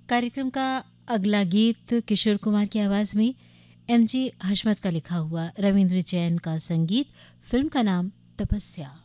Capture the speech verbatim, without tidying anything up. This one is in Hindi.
कार्यक्रम का अगला गीत किशोर कुमार की आवाज़ में एम जी हशमत का लिखा हुआ, रविंद्र जैन का संगीत, फिल्म का नाम तपस्या।